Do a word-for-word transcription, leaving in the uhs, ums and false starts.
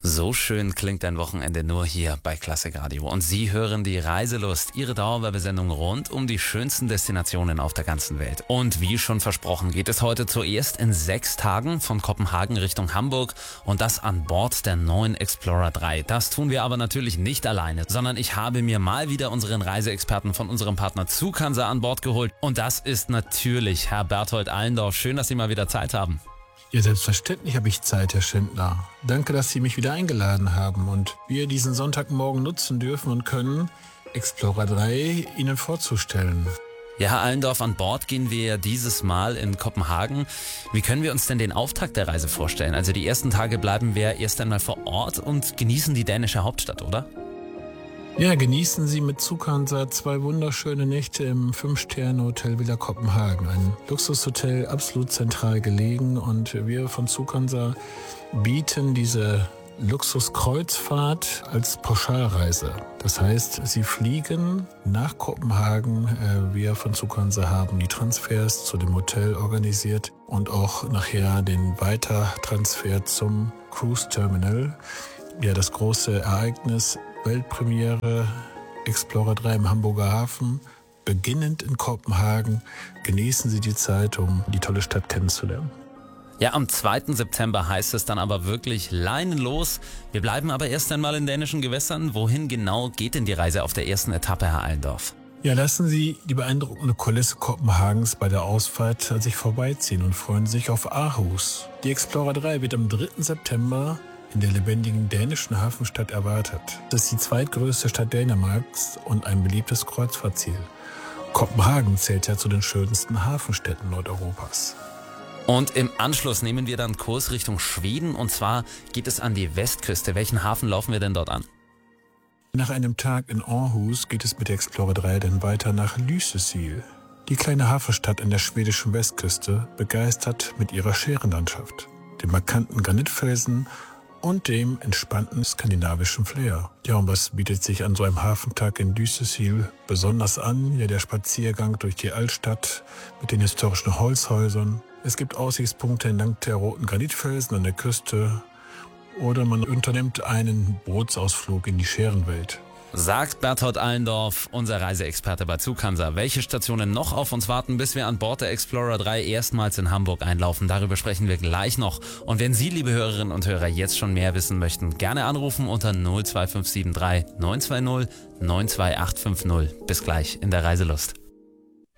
So schön klingt ein Wochenende nur hier bei Klassik Radio. Und Sie hören die Reiselust, Ihre Dauerwerbesendung rund um die schönsten Destinationen auf der ganzen Welt. Und wie schon versprochen, geht es heute zuerst in sechs Tagen von Kopenhagen Richtung Hamburg und das an Bord der neuen Explorer drei. Das tun wir aber natürlich nicht alleine, sondern ich habe mir mal wieder unseren Reiseexperten von unserem Partner Zukansa an Bord geholt. Und das ist natürlich Herr Berthold Allendorf. Schön, dass Sie mal wieder Zeit haben. Ja, selbstverständlich habe ich Zeit, Herr Schindler. Danke, dass Sie mich wieder eingeladen haben und wir diesen Sonntagmorgen nutzen dürfen und können, Explorer drei Ihnen vorzustellen. Ja, Herr Allendorf, an Bord gehen wir dieses Mal in Kopenhagen. Wie können wir uns denn den Auftakt der Reise vorstellen? Also die ersten Tage bleiben wir erst einmal vor Ort und genießen die dänische Hauptstadt, oder? Ja, genießen Sie mit Zukansa zwei wunderschöne Nächte im Fünf-Sterne-Hotel Villa Kopenhagen. Ein Luxushotel, absolut zentral gelegen. Und wir von Zukansa bieten diese Luxuskreuzfahrt als Pauschalreise. Das heißt, Sie fliegen nach Kopenhagen. Wir von Zukansa haben die Transfers zu dem Hotel organisiert und auch nachher den Weitertransfer zum Cruise Terminal. Ja, das große Ereignis, Weltpremiere Explorer drei im Hamburger Hafen, beginnend in Kopenhagen. Genießen Sie die Zeit, um die tolle Stadt kennenzulernen. Ja, am zweiten September heißt es dann aber wirklich leinenlos. Wir bleiben aber erst einmal in dänischen Gewässern. Wohin genau geht denn die Reise auf der ersten Etappe, Herr Allendorf? Ja, lassen Sie die beeindruckende Kulisse Kopenhagens bei der Ausfahrt an sich vorbeiziehen und freuen sich auf Aarhus. Die Explorer drei wird am dritten September in der lebendigen dänischen Hafenstadt erwartet. Das ist die zweitgrößte Stadt Dänemarks und ein beliebtes Kreuzfahrtziel. Kopenhagen zählt ja zu den schönsten Hafenstädten Nordeuropas. Und im Anschluss nehmen wir dann Kurs Richtung Schweden und zwar geht es an die Westküste. Welchen Hafen laufen wir denn dort an? Nach einem Tag in Aarhus geht es mit der Explorer drei dann weiter nach Lysekil. Die kleine Hafenstadt an der schwedischen Westküste begeistert mit ihrer Schärenlandschaft, den markanten Granitfelsen und dem entspannten skandinavischen Flair. Ja, und was bietet sich an so einem Hafentag in Lysekil besonders an? Ja, der Spaziergang durch die Altstadt mit den historischen Holzhäusern. Es gibt Aussichtspunkte entlang der roten Granitfelsen an der Küste oder man unternimmt einen Bootsausflug in die Schärenwelt. Sagt Berthold Allendorf, unser Reiseexperte bei Zukansa. Welche Stationen noch auf uns warten, bis wir an Bord der Explorer drei erstmals in Hamburg einlaufen? Darüber sprechen wir gleich noch. Und wenn Sie, liebe Hörerinnen und Hörer, jetzt schon mehr wissen möchten, gerne anrufen unter null zwei fünf sieben drei neun zwei null neun zwei acht fünf null. Bis gleich in der Reiselust.